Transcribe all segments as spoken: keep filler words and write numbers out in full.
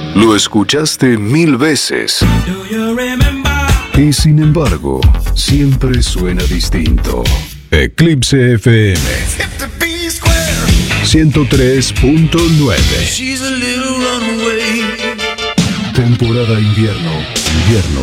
Lo escuchaste mil veces. Y sin embargo, siempre suena distinto. Eclipse F M ciento tres punto nueve. Temporada invierno. Invierno.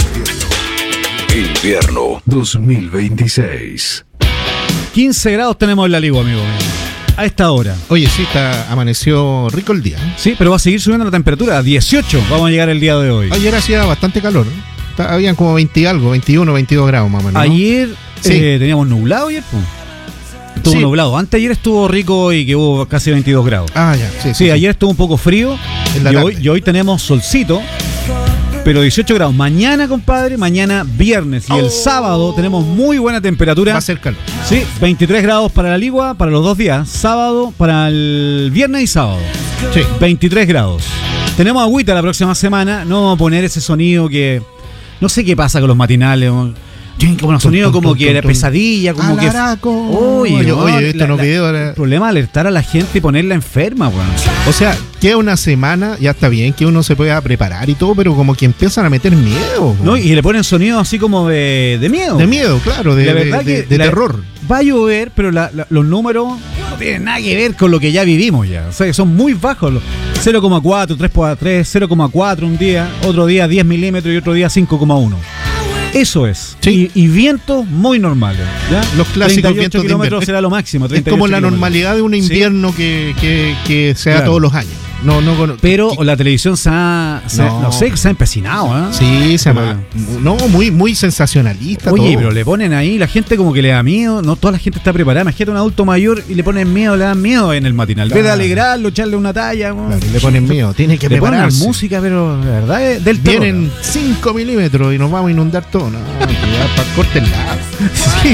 Invierno dos mil veintiséis. quince grados tenemos en la Ligua, amigo. A esta hora. Oye, sí, está, amaneció rico el día, ¿eh? Sí, pero va a seguir subiendo la temperatura. A dieciocho vamos a llegar el día de hoy. Ayer hacía bastante calor, ¿eh? Está, habían como veinte y algo, veintiuno, veintidós grados más o menos, ¿no? Ayer sí. eh, teníamos nublado ayer, pues. Estuvo sí. nublado. Antes ayer estuvo rico y que hubo casi veintidós grados. Ah, ya. Sí, sí, sí, sí. ayer estuvo un poco frío. En la y, tarde. hoy, y hoy tenemos solcito. Pero dieciocho grados. Mañana, compadre, mañana viernes. Y oh. el sábado tenemos muy buena temperatura. Va a ser calor. Sí, veintitrés grados para la Ligua para los dos días. Sábado para el viernes y sábado. Sí. veintitrés grados. Tenemos agüita la próxima semana. No vamos a poner ese sonido que... No sé qué pasa con los matinales. Como un sonido como que era pesadilla, como que... Oye, oye, oye, he visto unos videos. El problema es alertar a la gente y ponerla enferma, weón. O sea, queda una semana, ya está bien que uno se pueda preparar y todo, pero como que empiezan a meter miedo. No, y le ponen sonido así como de, de miedo. De miedo, claro, de, la verdad de, de, que de la, terror. Va a llover, pero la, la, los números no tienen nada que ver con lo que ya vivimos ya. O sea, son muy bajos. cero coma cuatro, tres coma tres, cero coma cuatro un día, otro día diez milímetros y otro día cinco coma uno. Eso es. Sí. Y, y vientos muy normales, ¿ya? Los clásicos vientos kilómetros será lo máximo. Es como la normalidad de un invierno, sí, que, que, que se da, claro, todos los años. No, no, no, pero que, la televisión se ha, se, no. no sé, se ha empecinado, ¿eh? Sí, se ha, no, muy, muy sensacionalista. Oye, todo. Pero le ponen ahí, la gente como que le da miedo, no toda la gente está preparada. Imagínate un adulto mayor y le ponen miedo, le dan miedo en el matinal. Claro. En vez de alegrarlo, echarle una talla. Claro, le ponen miedo, tiene que le prepararse. Le ponen música, pero la verdad es del terror. Vienen cinco milímetros y nos vamos a inundar todo. No, para córtenla. Sí.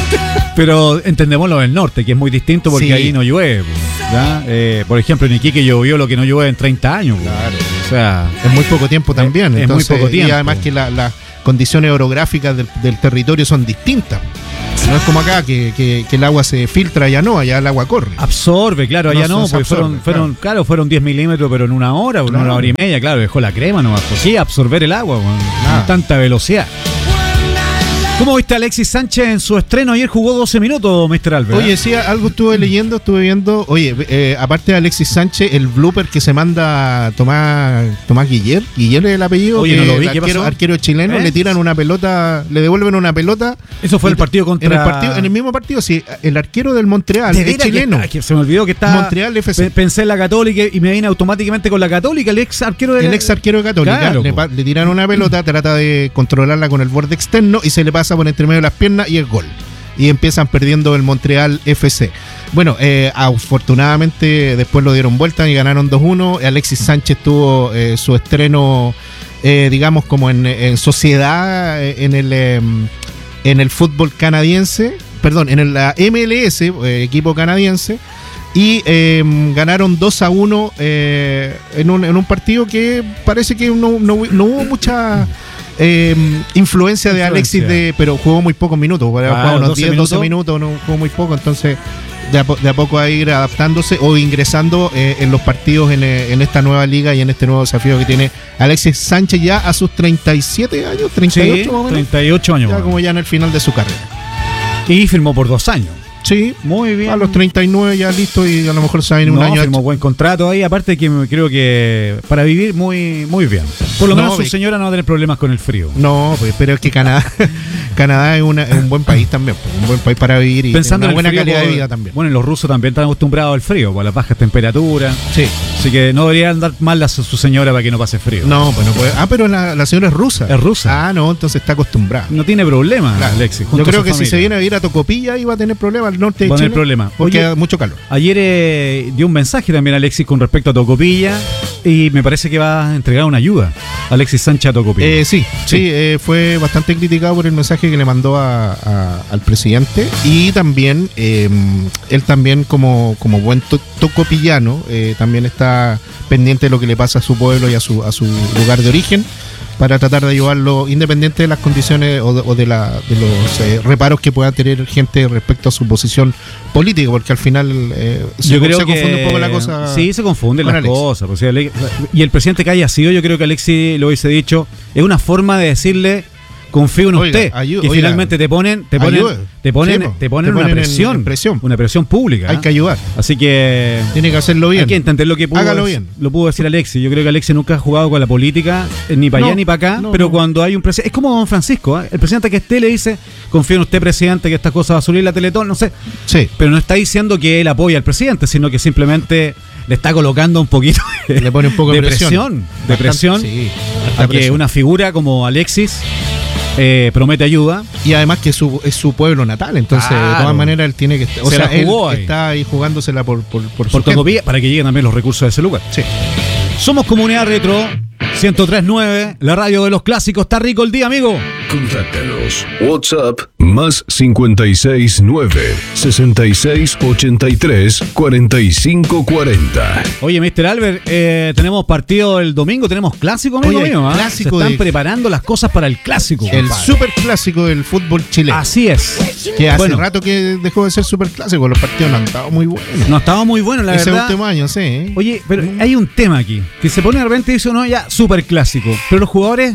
Pero entendemos lo del norte, que es muy distinto porque sí, ahí no llueve. ¿Ya? Eh, por ejemplo, en Iquique llovió lo que no llueve en treinta años. Claro. O sea, es muy poco tiempo también. Es, entonces, es muy poco tiempo. Y además que las la condiciones orográficas del, del territorio son distintas. No es como acá que, que, que el agua se filtra, allá no, allá el agua corre. Absorbe, claro, allá no, no porque absorbe, fueron, fueron, claro. claro, fueron diez milímetros, pero en una hora, claro, en una hora y media, claro, dejó la crema nomás. Pues sí, absorber el agua con, con tanta velocidad. ¿Cómo viste a Alexis Sánchez en su estreno? Ayer jugó doce minutos, mister Albert. Oye, sí, algo estuve leyendo, estuve viendo. Oye, eh, aparte de Alexis Sánchez, el blooper que se manda Tomás Tomás Guiller, Guiller es el apellido. Oye, no lo vi, ¿qué arquero, pasó? Arquero chileno, ¿Eh? Le tiran una pelota, le devuelven una pelota. Eso fue el partido contra... En el, partido, en el mismo partido, sí, el arquero del Montreal, es chileno. Que está, se me olvidó que está... Montreal F C. Pensé en la Católica y me vine automáticamente con la Católica, el ex arquero de... El ex arquero de Católica. Claro, le, le tiran una pelota, trata de controlarla con el borde externo y se le pasa por entre medio de las piernas y es gol. Y empiezan perdiendo el Montreal F C. Bueno, eh, afortunadamente después lo dieron vuelta y ganaron dos uno. Alexis Sánchez tuvo eh, su estreno, eh, digamos, como en, en sociedad, en el, eh, en el fútbol canadiense, perdón, en la M L S, eh, equipo canadiense. Y eh, ganaron dos a uno eh, en, un, en un partido que parece que no, no, no hubo mucha... Eh, influencia de Alexis, de, pero jugó muy pocos minutos, ah, jugó unos diez, doce minutos, no jugó muy poco, entonces de a, de a poco a ir adaptándose o ingresando eh, en los partidos en, en esta nueva liga y en este nuevo desafío que tiene Alexis Sánchez ya a sus treinta y siete años, treinta y ocho, sí, más o menos, treinta y ocho años, ya como ya en el final de su carrera. Y firmó por dos años. Sí, muy bien. A los treinta y nueve ya listo y a lo mejor se va a venir no, un año. Firmó buen contrato ahí, aparte que creo que para vivir muy muy bien. Por lo no, menos su señora no va a tener problemas con el frío. No, pues, pero es que Canadá Canadá es, una, es un buen país también, pues, un buen país para vivir y pensando una buena frío, calidad por, de vida también. Bueno, y los rusos también están acostumbrados al frío, por las bajas temperaturas. Sí. Así que no debería andar mal a su, su señora para que no pase frío. No, pues no puede. Ah, pero la, la señora es rusa. Es rusa. Ah, no, entonces está acostumbrada. No tiene problema, claro. Alexis. Yo creo que familia. Si se viene a vivir a Tocopilla iba a tener problemas al norte de va Chile. No problema. Porque hay mucho calor. Ayer eh, dio un mensaje también Alexis con respecto a Tocopilla y me parece que va a entregar una ayuda Alexis Sánchez a Tocopilla. Eh, sí, sí, sí eh, fue bastante criticado por el mensaje que le mandó a, a, al presidente y también eh, él también como, como buen to- tocopillano eh, también está pendiente de lo que le pasa a su pueblo y a su, a su lugar de origen. para tratar de ayudarlo, independiente de las condiciones o de, o de, la, de los eh, reparos que pueda tener gente respecto a su posición política, porque al final eh, yo se, creo se que confunde un poco la cosa. Sí, se confunden las Alexis. cosas. Pues, y el presidente que haya sido, yo creo que Alexis lo hubiese dicho, es una forma de decirle: confío en Oiga, usted, ayu- que oiga, finalmente te ponen, te ponen, ayude. te ponen, Sí, te ponen te una ponen en- presión, en presión. una presión pública. Hay que ayudar. Así que Tiene que hacerlo bien. hay que entender lo que pudo, Hágalo bien. lo pudo decir Alexis. Yo creo que Alexis nunca ha jugado con la política, eh, ni para No, allá ni para acá, no, pero no. cuando hay un presidente, es como don Francisco, ¿eh? El presidente que esté le dice: confío en usted, presidente, que esta cosa va a subir la Teletón, no sé. Sí. Pero no está diciendo que él apoya al presidente, sino que simplemente le está colocando un poquito de, Le pone un poco de presión. presión, de Bastante, presión sí, a harta que presión. una figura como Alexis eh, promete ayuda. Y además que su, es su pueblo natal, entonces de Claro. todas maneras él tiene que estar. O Se sea, la jugó él ahí. está ahí jugándosela por, por, por, su Por gente. Tocopilla, para que lleguen también los recursos de ese lugar. Sí. Somos Comunidad Retro ciento tres punto nueve, la radio de los clásicos. Está rico el día, amigo. Contáctanos. WhatsApp más cincuenta y seis nueve sesenta y seis ochenta y tres cuarenta y cinco cuarenta. Oye, mister Albert, eh, tenemos partido el domingo, tenemos clásico, amigo Oye, mío. ¿ah? clásico Se están de- preparando las cosas para el clásico. El compadre. super clásico del fútbol chileno. Así es. que hace Bueno, rato que dejó de ser super clásico. Los partidos no han estado muy buenos. no estaba muy bueno, la Ese verdad. último año, sí. ¿eh? Oye, pero hay un tema aquí, que se pone de repente y dice uno ya super clásico, pero los jugadores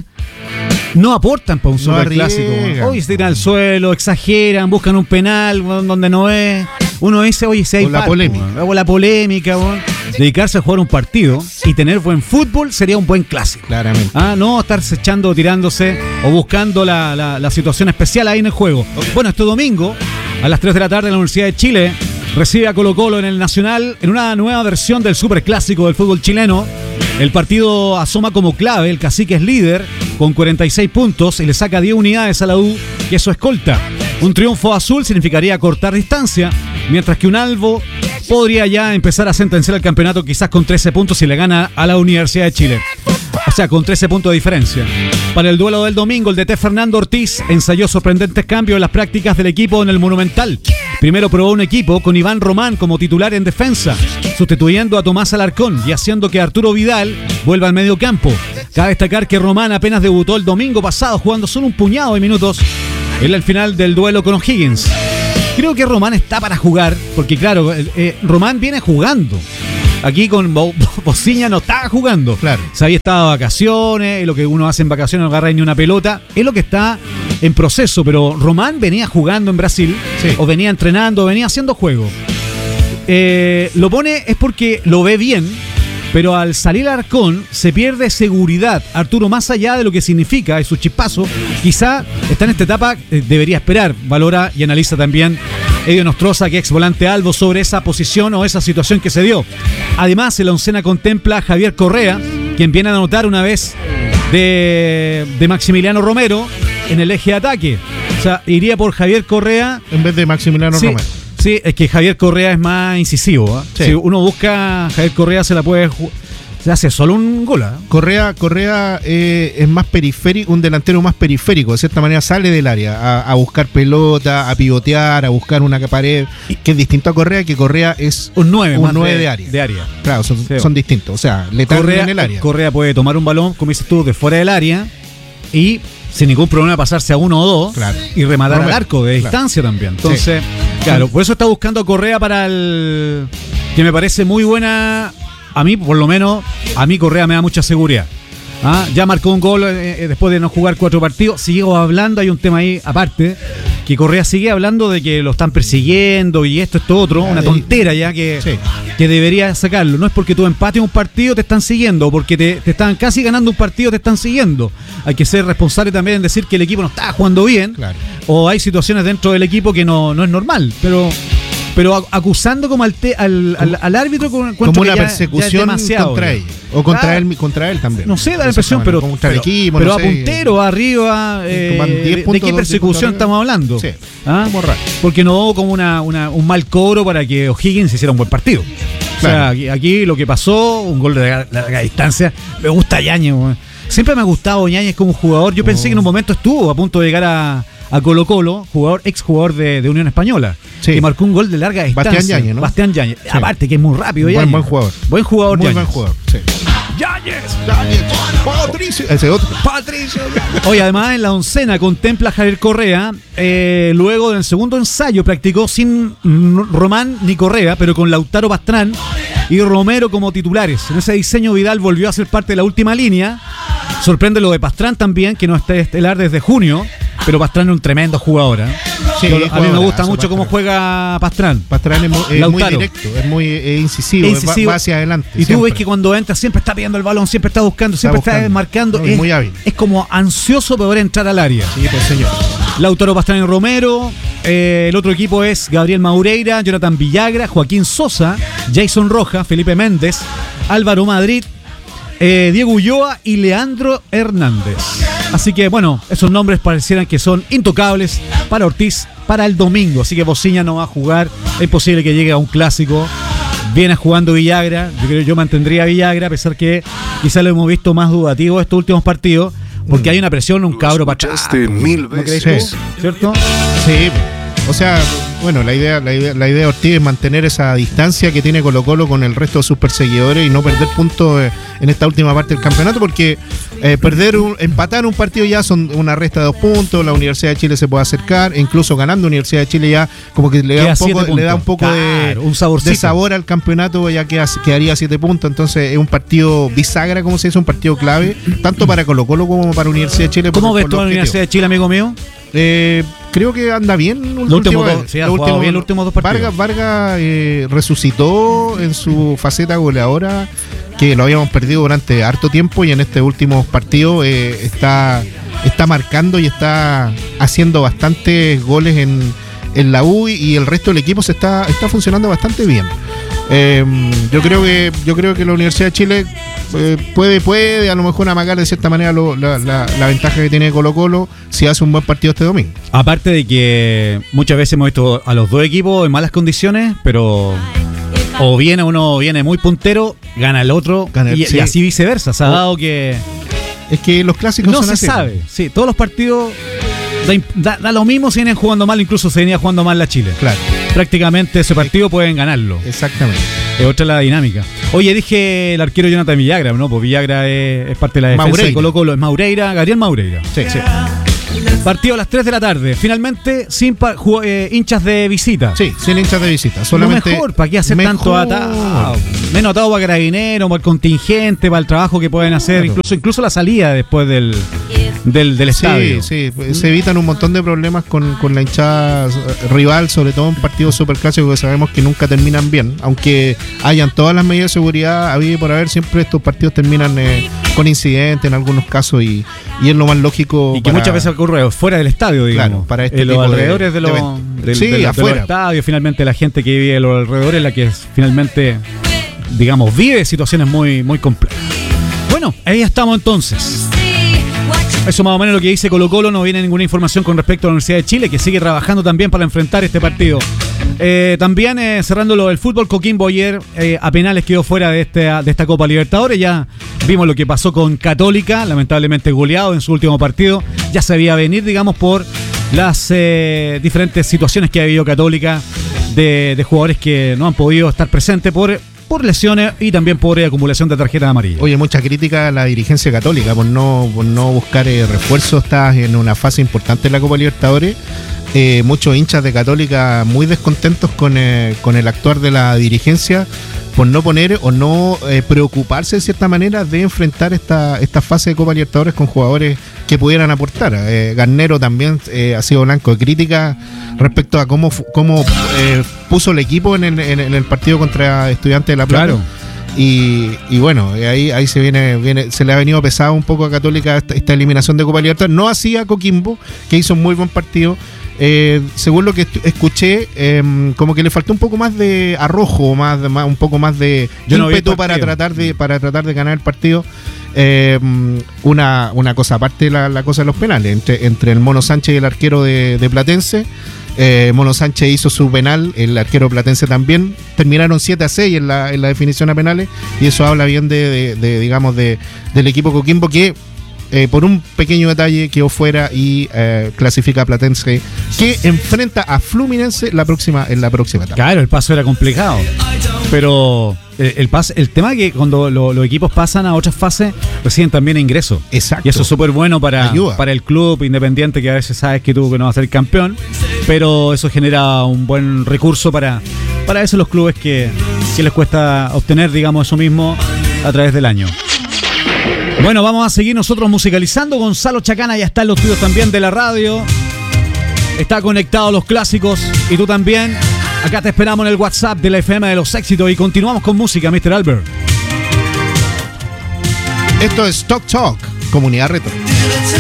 no aportan para un No super clásico. arriesgan. Hoy se tiran al suelo, exageran, buscan un penal donde no es. Uno dice, oye, si hay O la parco, polémica. weón. O la polémica, weón. Dedicarse a jugar un partido y tener buen fútbol sería un buen clásico. Claramente. Ah, no estarse echando, tirándose o buscando la, la- la situación especial ahí en el juego. Bueno, este domingo, a las tres de la tarde, la Universidad de Chile recibe a Colo Colo en el Nacional en una nueva versión del superclásico del fútbol chileno. El partido asoma como clave, el Cacique es líder con cuarenta y seis puntos y le saca diez unidades a la U, que es su escolta. Un triunfo azul significaría cortar distancia, mientras que un albo podría ya empezar a sentenciar el campeonato quizás con trece puntos si le gana a la Universidad de Chile. O sea, con trece puntos de diferencia. Para el duelo del domingo, el D T Fernando Ortiz ensayó sorprendentes cambios en las prácticas del equipo en el Monumental. Primero probó un equipo con Iván Román como titular en defensa, sustituyendo a Tomás Alarcón y haciendo que Arturo Vidal vuelva al medio campo. Cabe destacar que Román apenas debutó el domingo pasado jugando solo un puñado de minutos en el final del duelo con O'Higgins. Creo que Román está para jugar, porque claro, eh, eh, Román viene jugando. Aquí con Bo- Bo- Bociña no estaba jugando. Claro. Se había estado de vacaciones, es lo que uno hace en vacaciones, no agarra ni una pelota. Es lo que está en proceso, pero Román venía jugando en Brasil, Sí. o venía entrenando, venía haciendo juego. Eh, lo pone es porque lo ve bien, pero al salir Alarcón se pierde seguridad. Arturo, más allá de lo que significa, es su chispazo, quizá está en esta etapa, eh, debería esperar, valora y analiza también Edio Nostroza, que ex volante Albo, sobre esa posición o esa situación que se dio. Además, en la oncena contempla a Javier Correa, quien viene a anotar una vez de, de Maximiliano Romero en el eje de ataque. O sea, iría por Javier Correa. En vez de Maximiliano Sí, Romero. sí, es que Javier Correa es más incisivo. ¿eh? Sí. Si uno busca a Javier Correa, se la puede ju- se hace solo un gol. ¿eh? Correa, Correa eh, es más periférico, un delantero más periférico, de cierta manera sale del área a, a buscar pelota, a pivotear, a buscar una pared, que es distinto a Correa, que Correa es Un nueve, un más nueve de área. De área. Claro, son, Sí. son distintos, o sea, letal Correa, en el área. Correa puede tomar un balón, como dices tú, de fuera del área y sin ningún problema pasarse a uno o dos Claro. y rematar Romero, al arco de claro. distancia también. Entonces, claro, por eso está buscando a Correa para el... que me parece muy buena. A mí, por lo menos, a mí Correa me da mucha seguridad. ¿Ah? Ya marcó un gol eh, eh, después de no jugar cuatro partidos. Sigo hablando, hay un tema ahí aparte, que Correa sigue hablando de que lo están persiguiendo y esto, esto, otro. Una tontera ya que, Sí. que debería sacarlo. No es porque tú empates un partido te están siguiendo, o porque te, te están casi ganando un partido te están siguiendo. Hay que ser responsable también en decir que el equipo no está jugando bien. Claro. O hay situaciones dentro del equipo que no, no es normal. Pero... Pero ac- acusando como al, te- al, al, al árbitro con, Como una persecución contra él. O contra Ah, él, contra él también. No sé, da la De impresión, cierta pero, manera, contra el pero, equipo, pero no a sé. puntero, arriba, eh, Toman diez ¿de- ¿de puntos, qué dos persecución puntos estamos hablando? Sí. ¿Ah? Como raro. Porque no hubo como una, una- un mal cobro para que O'Higgins hiciera un buen partido. O sea, Claro. aquí, aquí lo que pasó, un gol de larga, larga distancia, me gusta Yañez, weón. Siempre me ha gustado Yáñez como jugador. Yo oh. pensé que en un momento estuvo a punto de llegar a, a Colo Colo, jugador, ex jugador de, de Unión Española. Sí. Que marcó un gol de larga distancia. Bastián Yáñez, ¿no? Bastián Yáñez. Sí. Aparte que es muy rápido. Buen, buen jugador. Buen jugador. Muy Yáñez. buen jugador. Sí. Yáñez. Yáñez. Patricio. Ese otro. Patricio. Oye, además en la oncena contempla Javier Correa. Eh, luego del segundo ensayo practicó sin Román ni Correa, pero con Lautaro Pastrán y Romero como titulares. En ese diseño Vidal volvió a ser parte de la última línea. Sorprende lo de Pastrán también, que no está estelar desde junio, pero Pastrán es un tremendo jugador. ¿eh? Sí, a mí me gusta mucho Pastrán. Cómo juega Pastrán. Pastrán es muy, es muy directo, es muy es incisivo, es incisivo. Va, va hacia adelante. Y siempre. Tú ves que cuando entra siempre está pidiendo el balón, siempre está buscando, siempre está, está marcando. No, es muy hábil. Es como ansioso poder entrar al área. Sí, pues señor. Lautaro Pastrán y Romero. Eh, el otro equipo es Gabriel Maureira, Jonathan Villagra, Joaquín Sosa, Jason Rojas, Felipe Méndez, Álvaro Madrid, eh, Diego Ulloa y Leandro Hernández. Así que bueno, esos nombres parecieran que son intocables para Ortiz para el domingo. Así que Bociña no va a jugar. Es posible que llegue a un clásico. Viene jugando Villagra. Yo creo que yo mantendría a Villagra, a pesar que quizá lo hemos visto más dudativo estos últimos partidos. Porque hay una presión, un cabro para atrás. mil veces. ¿No ¿Cierto? Sí. O sea, bueno, la idea, la idea, la idea de Ortiz es mantener esa distancia que tiene Colo Colo con el resto de sus perseguidores y no perder puntos en esta última parte del campeonato, porque eh, perder un, empatar un partido ya son una resta de dos puntos. La Universidad de Chile se puede acercar, e incluso ganando Universidad de Chile ya como que le da un poco, le da un poco claro, de, un de sabor al campeonato, ya que quedaría siete puntos. Entonces es un partido bisagra, como se dice, un partido clave, tanto para Colo Colo como para Universidad de Chile. ¿Cómo ves tú a la Universidad de Chile, amigo mío? Eh, creo que anda bien los últimos dos, sí, último, bien los últimos dos partidos. Vargas, Vargas eh, resucitó en su faceta goleadora, que lo habíamos perdido durante harto tiempo, y en este último partido eh, está, está marcando y está haciendo bastantes goles en, en la U, y el resto del equipo se está, está funcionando bastante bien. Eh, yo creo que yo creo que la Universidad de Chile eh, puede puede a lo mejor amagar de cierta manera lo, la, la, la ventaja que tiene Colo Colo si hace un buen partido este domingo. Aparte de que muchas veces hemos visto a los dos equipos en malas condiciones, pero o viene uno viene muy puntero, gana el otro, gana el, y, sí. y así viceversa. Se ha dado que es que los clásicos no son se así. sabe. Sí, todos los partidos da, da, da lo mismo si vienen jugando mal, incluso se venía jugando mal la Chile. Claro. Prácticamente ese partido pueden ganarlo. Exactamente. Es otra la dinámica. Oye, dije el arquero Jonathan Villagra, ¿no? Pues Villagra es, es parte de la defensa Maureira. de Colo Colo. Es Maureira, Gabriel Maureira. Sí, sí. Partido a las tres de la tarde. Finalmente, sin pa- ju- eh, hinchas de visita. Sí, sin hinchas de visita. Solamente lo mejor, ¿para qué hacer mejor. tanto atado? Menos atado para Carabineros, para el contingente, para el trabajo que pueden hacer, claro. incluso incluso la salida después del, del, del estadio. Sí, sí, se evitan un montón de problemas con, con la hinchada rival, sobre todo en partidos superclásicos que sabemos que nunca terminan bien. Aunque hayan todas las medidas de seguridad habido y por haber, siempre estos partidos terminan eh, con incidentes en algunos casos, y, y es lo más lógico. Y que para, muchas veces ocurre fuera del estadio, digamos. Claro, para este en los alrededores de, de, lo, de, sí, de, de, afuera. de los estadios, finalmente la gente que vive en los alrededores es la que finalmente, digamos, vive situaciones muy, muy complejas. Bueno, ahí estamos entonces. Eso más o menos lo que dice Colo Colo. No viene ninguna información con respecto a la Universidad de Chile, que sigue trabajando también para enfrentar este partido. Eh, también eh, cerrando lo del fútbol, Coquimbo ayer eh, a penales quedó fuera de, este, de esta Copa Libertadores. Ya vimos lo que pasó con Católica, lamentablemente goleado en su último partido. Ya se veía venir, digamos, por las eh, diferentes situaciones que ha habido Católica de, de jugadores que no han podido estar presentes por... por lesiones y también por eh, acumulación de tarjetas amarillas. Oye, mucha crítica a la dirigencia católica por no, por no buscar eh, refuerzos. Estás en una fase importante en la Copa Libertadores. Eh, muchos hinchas de Católica muy descontentos con, eh, con el actuar de la dirigencia por no poner o no eh, preocuparse de cierta manera de enfrentar esta, esta fase de Copa Libertadores con jugadores que pudieran aportar. Eh, Garnero también eh, ha sido blanco de crítica respecto a cómo, cómo eh, puso el equipo en el, en el partido contra Estudiantes de La Plata. Claro. Y, y bueno, ahí, ahí se viene, viene, se le ha venido pesado un poco a Católica esta, esta eliminación de Copa Libertadores. No así a Coquimbo, que hizo un muy buen partido. Eh, según lo que escuché, eh, como que le faltó un poco más de arrojo, más, más un poco más de Yo ímpetu no para tratar de para tratar de ganar el partido. Eh, una, una cosa aparte, la, la cosa de los penales entre, entre el Mono Sánchez y el arquero de, de Platense. Eh, Mono Sánchez hizo su penal, el arquero platense también. Terminaron siete a seis en la, en la definición a penales, y eso habla bien de, de, de digamos de, del equipo Coquimbo, que eh, por un pequeño detalle quedó fuera y eh, clasifica a Platense, que enfrenta a Fluminense la próxima, en la próxima etapa. Claro, el paso era complicado, pero el, el, pas, el tema es que cuando lo, los equipos pasan a otras fases reciben también ingresos. Exacto. Y eso es súper bueno para, para el club independiente, que a veces sabes que tú que no vas a ser campeón, pero eso genera un buen recurso para, para eso los clubes que, que les cuesta obtener, digamos, eso mismo a través del año. Bueno, vamos a seguir nosotros musicalizando. Gonzalo Chacana ya está en los estudios también de la radio. Está conectado a los clásicos y tú también. Acá te esperamos en el WhatsApp de la F M de los éxitos y continuamos con música, mister Albert. Esto es Talk Talk, Comunidad Retro.